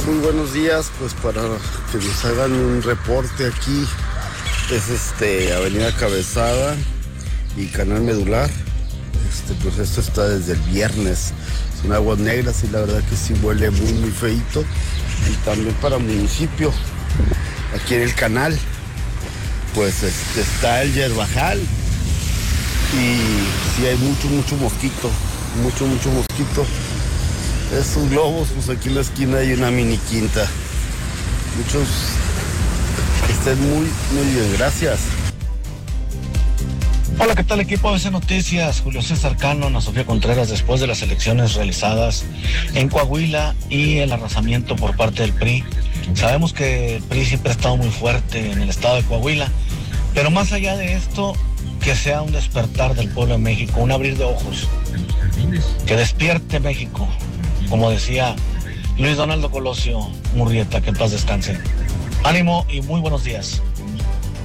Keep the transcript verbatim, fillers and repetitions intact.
Muy buenos días, pues para que nos hagan un reporte aquí, es este Avenida Cabezada y Canal Medular. Este, pues esto está desde el viernes, son aguas negras y la verdad que sí huele muy muy feito. Y también para municipio, aquí en el canal, pues este, está el yerbajal y sí hay mucho mucho mosquito, mucho mucho mosquito. Estos globos, pues aquí en la esquina hay una mini quinta. Muchos que estén muy, muy bien, gracias. Hola, ¿qué tal equipo A B C Noticias? Julio César Cano, Ana Sofía Contreras, después de las elecciones realizadas en Coahuila y el arrasamiento por parte del P R I. Sabemos que el P R I siempre ha estado muy fuerte en el estado de Coahuila, pero más allá de esto, que sea un despertar del pueblo de México, un abrir de ojos, que despierte México. Como decía Luis Donaldo Colosio Murrieta, que en paz descanse. Ánimo y muy buenos días.